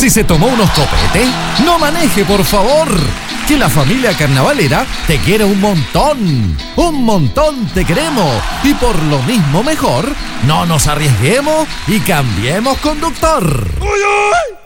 Si se tomó unos copetes, no maneje, por favor. Que la familia carnavalera te quiere un montón. Un montón te queremos. Y por lo mismo mejor, no nos arriesguemos y cambiemos conductor. ¡Uy, uy!